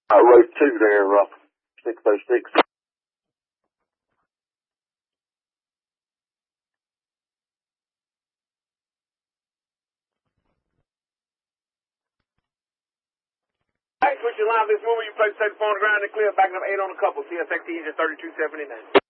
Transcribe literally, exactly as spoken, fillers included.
Uh, road two there, uh, six oh six. Hey, switch your line this movie. You place safe on the ground and clear. Backing up eight on a couple. C S X T engine thirty-two seventy-nine.